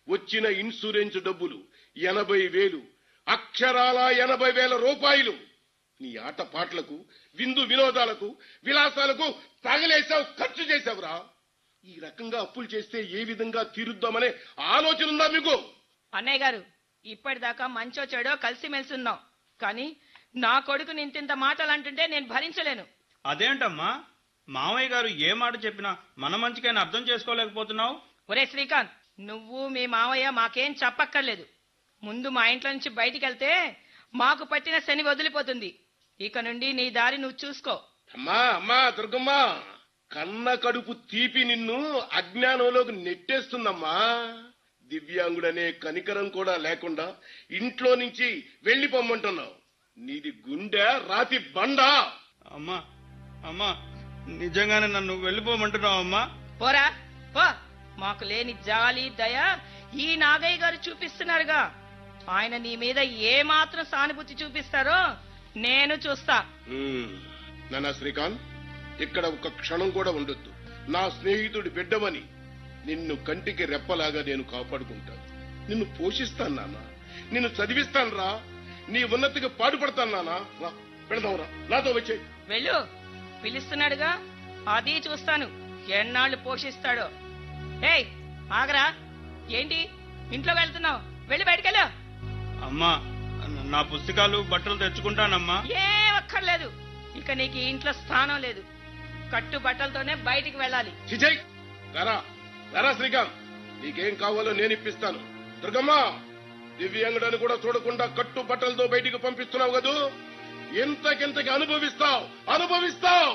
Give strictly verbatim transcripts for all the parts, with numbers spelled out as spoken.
వచ్చిన ఇన్సూరెన్స్ డబ్బులు ఎనభై వేలు అక్షరాల ఎనభై వేల రూపాయలు నీ ఆట పాటలకు విందు వినోదాలకు విలాసాలకు తగలేసావు, ఖర్చు చేసావురా. ఈ రకంగా అప్పులు చేస్తే ఏ విధంగా తీరుద్దామనే ఆలోచన ఉందా మీకు? అన్నయ్య గారు, ఇప్పటిదాకా మంచో చెడో కలిసిమెలిసి ఉన్నాం, కానీ నా కొడుకు నింతింత మాటలు అంటుంటే నేను భరించలేను. అదేంటమ్మా, మామయ్య గారు ఏ మాట చెప్పినా మన మంచికైనా అర్థం చేసుకోలేకపోతున్నావు? ఒరే శ్రీకాంత్, నువ్వు మీ మావయ్య మాకేం చెప్పక్కర్లేదు. ముందు మా ఇంట్లో నుంచి బయటికి వెళ్తే మాకు పట్టిన శని వదిలిపోతుంది. ఇక నుండి నీ దారి నువ్వు చూసుకో. అమ్మా అమ్మా దుర్గమ్మ, కన్న కడుపు తీపి నిన్ను అజ్ఞానంలోకి నెట్టేస్తుందమ్మా. దివ్యాంగుడనే కనికరం కూడా లేకుండా ఇంట్లో నుంచి వెళ్లిపోమ్మంటున్నావు. నీది గుండె రాతి బండ. అమ్మా అమ్మా, నిజంగానే నన్ను వెళ్ళిపోమంటున్నావు అమ్మా? పోరా పో. మాకు లేని జాలి దయ ఈ నాగయ్య గారు చూపిస్తున్నారుగా. ఆయన నీ మీద ఏ మాత్రం సానుభూతి చూపిస్తారో నేను చూస్తా. నానా శ్రీకాంత్, ఇక్కడ ఒక క్షణం కూడా ఉండొద్దు. నా స్నేహితుడి బిడ్డవని నిన్ను కంటికి రెప్పలాగా నేను కాపాడుకుంటాను. నిన్ను పోషిస్తాను నాన్న, నిన్ను చదివిస్తాను రా, నీ ఉన్నతికి పాటుపడతాను నాన్న. రా పెడదాం, రా నాతో వచ్చే. వెళ్ళు, పిలుస్తున్నాడుగా, అది చూస్తాను ఎన్నాళ్ళు పోషిస్తాడో. ఏయ్ ఆగరా, ఏంటి ఇంట్లో వెళ్తున్నావు? వెళ్ళి బయటకెళ్ళు. అమ్మా, నా పుస్తకాలు బట్టలు తెచ్చుకుంటానమ్మా. ఏ ఒక్కర్లేదు, ఇక నీకు ఇంట్లో స్థానం లేదు. కట్టు బట్టలతోనే బయటికి వెళ్ళాలి. చిజయ్ రారా రారా శ్రీకాంత్, నీకేం కావాలో నేను ఇప్పిస్తాను. దుర్గమ్మ, దివ్యాంగుడని కూడా చూడకుండా కట్టు బట్టలతో బయటికి పంపిస్తున్నావు కదూ, ఎంతకెంతకి అనుభవిస్తావు అనుభవిస్తావు.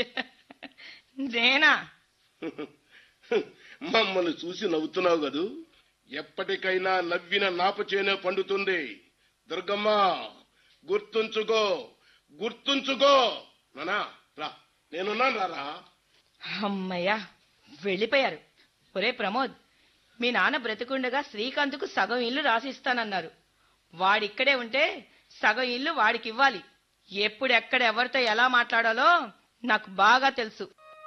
నేనా? మమ్మల్ని చూసి నవ్వుతున్నావు కదూ, ఎప్పటికైనా నవ్విన నాపచేనే పండుతుంది. దుర్గమ్మ, గుర్తుంచుకో గుర్తుంచుకో. నానా రా, నేనున్నాను రారా. అమ్మయ్యా, వెళ్ళిపోయారు. ఒరే ప్రమోద్, మీ నాన్న బ్రతికుండగా శ్రీకాంత్కు సగం ఇల్లు రాసిస్తానన్నారు. వాడిక్కడే ఉంటే సగం ఇల్లు వాడికి ఇవ్వాలి. ఎప్పుడెక్కడ ఎవరితో ఎలా మాట్లాడాలో నాకు బాగా తెలుసు.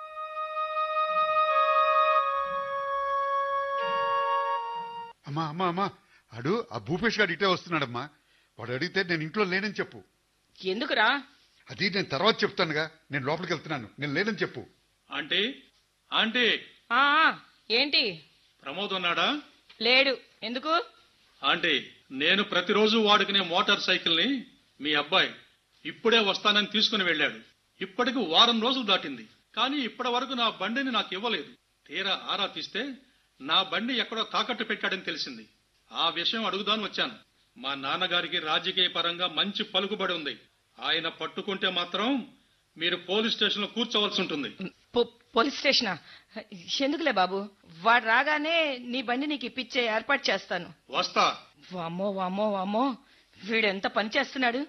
అమ్మా అమ్మా అమ్మా, అడు ఆ భూపేష్ గారు ఇటే వస్తున్నాడమ్మా. వాడు అడిగితే నేను ఇంట్లో లేనని చెప్పు. ఎందుకురా? అది నేను తర్వాత చెప్తానుగా. నేను లోపలికి వెళ్తున్నాను, నేను లేనని చెప్పు. ఆంటీ ఆంటీ ఆ ఏంటి? ప్రమోద్ ఉన్నాడా? లేడు. ఎందుకు? ఆంటీ, నేను ప్రతిరోజు వాడుకునే మోటార్ సైకిల్ ని మీ అబ్బాయి ఇప్పుడే వస్తానని తీసుకుని వెళ్ళాడు. ఇప్పటికి వారం రోజులు దాటింది, కానీ ఇప్పటి వరకు నా బండిని నాకు ఇవ్వలేదు. తీరా ఆరా తీస్తే నా బండి ఎక్కడో తాకట్టు పెట్టాడని తెలిసింది. ఆ విషయం అడుగుదాని వచ్చాను. మా నాన్నగారికి రాజకీయ పరంగా మంచి పలుకుబడి ఉంది. ఆయన పట్టుకుంటే మాత్రం మీరు పోలీస్ స్టేషన్ లో కూర్చోవలసి ఉంటుంది. పోలీస్ స్టేషనా? ఎందుకులే బాబు, వాడు రాగానే నీ బండి నీకు ఇప్పించే ఏర్పాటు చేస్తాను. వస్తా. వామ్మో వామ్మో వామ్మో, వీడెంత పని చేస్తున్నాడు.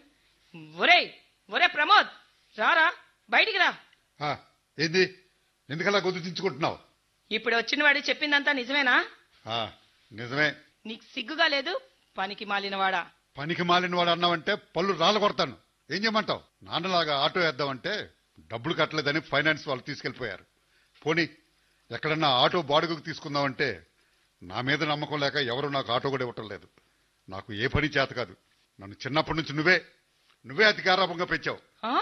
ఒరే ఒరే ప్రమోద్, రారా బయటికి రా. ఆ, ఏంది, ఎందుకలా గుర్తించుకుంటున్నావు? ఇప్పుడు వచ్చిన వాడు చెప్పిందంతా నిజమేనా? ఆ, నిజమే. నీకు సిగ్గుగా లేదు? పనికి మాలినవాడా. పనికి మాలిన వాడు అన్నావంటే పళ్ళు రాళ్ళ కొడతాను. ఏం చేయమంటావు? నాన్నలాగా ఆటో వేద్దామంటే డబ్బులు కట్టలేదని ఫైనాన్స్ వాళ్ళు తీసుకెళ్లిపోయారు. పోనీ ఎక్కడన్నా ఆటో బాడుగకు తీసుకుందామంటే నా మీద నమ్మకం లేక ఎవరు నాకు ఆటో కూడా ఇవ్వటం లేదు. నాకు ఏ పని చేత కాదు. నన్ను చిన్నప్పటి నుంచి నువ్వే నువ్వే అతి గారాభంగా పెంచావు.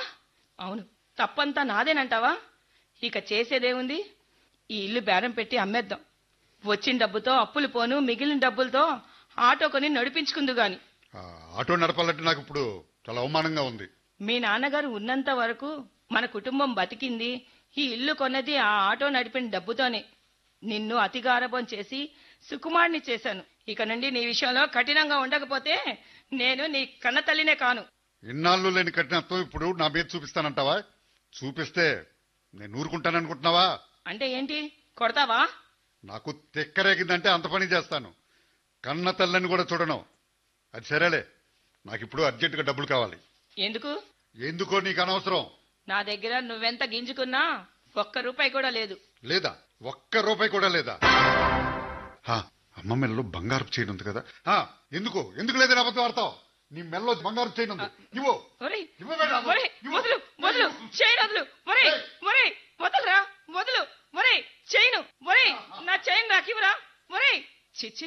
అవును, తప్పంతా నాదేనంటావా? ఇక చేసేదేముంది, ఈ ఇల్లు బేరం పెట్టి అమ్మేద్దాం. వచ్చిన డబ్బుతో అప్పులు పోను, మిగిలిన డబ్బులతో ఆటో కొని నడిపించుకుందు గాని. ఆటో నడపాలంటే నాకు ఇప్పుడు చాలా అవమానంగా ఉంది. మీ నాన్నగారు ఉన్నంత వరకు మన కుటుంబం బతికింది ఈ ఇల్లు కొన్నది ఆ ఆటో నడిపిన డబ్బుతోనే. నిన్ను అతిగారభం చేసి సుకుమార్ని చేశాను. ఇక నుండి నీ విషయంలో కఠినంగా ఉండకపోతే నేను నీ కన్న తల్లినే కాను. ఇన్నాళ్ళు లేని కఠినత్వం ఇప్పుడు నా మీద చూపిస్తానంటావా? చూపిస్తే నేను ఊరుకుంటాననుకుంటున్నావా? అంటే ఏంటి, కొడతావా? నాకు తెక్కరేగిందంటే అంత పని చేస్తాను. కన్న తల్లిని కూడా చూడను. అది సరేలే, నాకిప్పుడు అర్జెంటుగా డబ్బులు కావాలి. ఎందుకు? ఎందుకో నీకు అనవసరం. నా దగ్గర నువ్వెంత గింజుకున్నా ఒక్క రూపాయి కూడా లేదు. లేదా? ఒక్క రూపాయి కూడా లేదా? అమ్మ మెల్లో బంగారు చైన్ ఉంది కదా. ఎందుకు ఎందుకు లేదని అబద్ధం ఆడతావు? నీ మెల్లో బంగారు చైన్ ఉంది. ఇవ్వు. వదులు వదులు చైన్ వదులు. ఒరేయ్ ఒరేయ్ వదలరా, వదులు. ఒరేయ్ చైను, ఒరేయ్ నా చైన్ నాకివ్వరా. ఒరేయ్ చిచ్చి.